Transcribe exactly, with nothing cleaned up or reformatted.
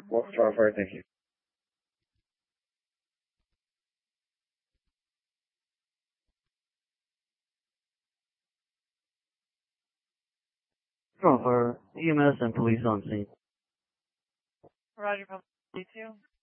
Well, far, thank you. For E M S and police on scene. Roger, Pump two.